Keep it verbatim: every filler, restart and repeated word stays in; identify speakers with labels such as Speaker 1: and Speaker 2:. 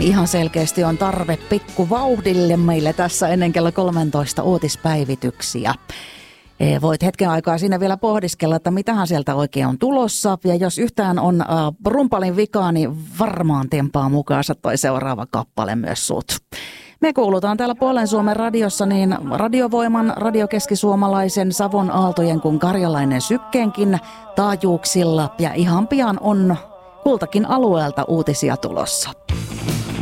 Speaker 1: Ihan selkeästi on tarve pikkuvauhdille meille tässä ennen kello kolmetoista uutispäivityksiä. Voit hetken aikaa siinä vielä pohdiskella, että mitähän sieltä oikein on tulossa. Ja jos yhtään on äh, rumpalin vikaa, niin varmaan tempaa mukaansa toi seuraava kappale myös sut. Me kuulutaan täällä Puolen Suomen radiossa niin Radiovoiman, Radiokeskisuomalaisen, Savon Aaltojen kuin Karjalainen Sykkeenkin taajuuksilla. Ja ihan pian on kultakin alueelta uutisia tulossa.